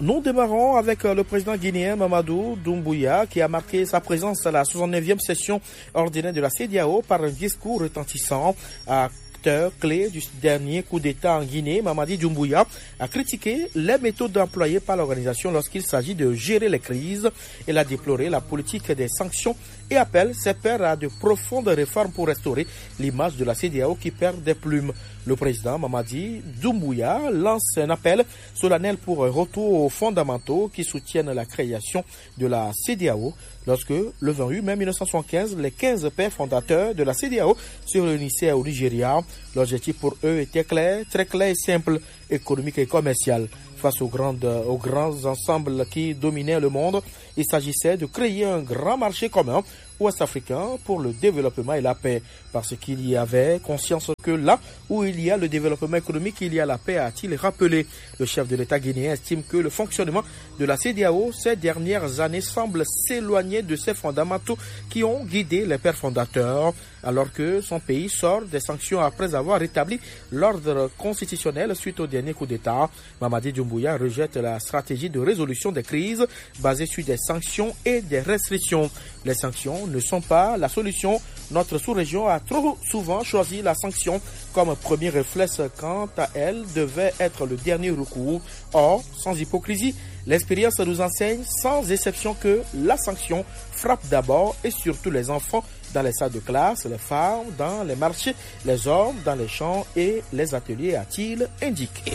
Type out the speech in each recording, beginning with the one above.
Nous démarrons avec le président guinéen Mamadou Doumbouya qui a marqué sa présence à la 69e session ordinaire de la CEDEAO par un discours retentissant. Acteur clé du dernier coup d'État en Guinée, Mamadi Doumbouya a critiqué les méthodes employées par l'organisation lorsqu'il s'agit de gérer les crises. Il a déploré la politique des sanctions et appelle ses pairs à de profondes réformes pour restaurer l'image de la CEDEAO qui perd des plumes. Le président Mamadi Doumbouya lance un appel solennel pour un retour aux fondamentaux qui soutiennent la création de la CEDEAO. Lorsque, le 28 mai 1975, les 15 pères fondateurs de la CEDEAO se réunissaient au Nigeria, l'objectif pour eux était clair, très clair et simple, économique et commercial. Face aux grands ensembles qui dominaient le monde, il s'agissait de créer un grand marché commun ouest-africain pour le développement et la paix. Parce qu'il y avait conscience que là où il y a le développement économique, il y a la paix, a-t-il rappelé. Le chef de l'État guinéen estime que le fonctionnement de la CEDEAO ces dernières années semble s'éloigner de ses fondamentaux qui ont guidé les pères fondateurs, alors que son pays sort des sanctions après avoir rétabli l'ordre constitutionnel suite au dernier coup d'État. Mamadi Doumbouya rejette la stratégie de résolution des crises basée sur des sanctions et des restrictions. Les sanctions ne sont pas la solution. Notre sous-région a trop souvent choisi la sanction comme premier réflexe quand à elle devait être le dernier recours. Or, sans hypocrisie, l'expérience nous enseigne sans exception que la sanction frappe d'abord et surtout les enfants dans les salles de classe, les femmes dans les marchés, les hommes dans les champs et les ateliers, a-t-il indiqué.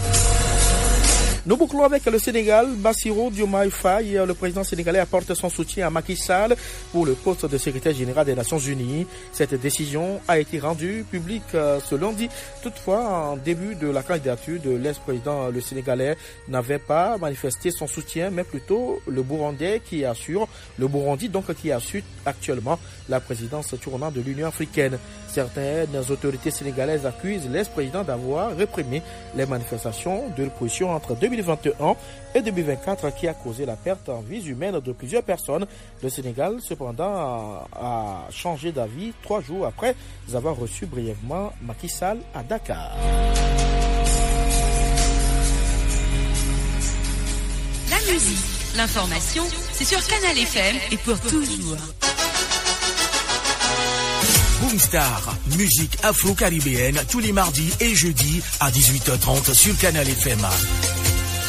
Nous bouclons avec le Sénégal. Bassirou Diomaye Faye, le président sénégalais, apporte son soutien à Macky Sall pour le poste de secrétaire général des Nations Unies. Cette décision a été rendue publique ce lundi. Toutefois, en début de la candidature de l'ex-président, le Sénégalais n'avait pas manifesté son soutien, mais plutôt le Burundi qui assure actuellement la présidence tournante de l'Union africaine. Certaines autorités sénégalaises accusent l'ex-président d'avoir réprimé les manifestations de l'opposition entre 2021 et 2024 qui a causé la perte en vies humaines de plusieurs personnes. Le Sénégal, cependant, a changé d'avis 3 jours après avoir reçu brièvement Macky Sall à Dakar. La musique, l'information, c'est sur Canal FM et pour toujours. Boomstar, musique afro-caribéenne tous les mardis et jeudis à 18h30 sur Canal FM.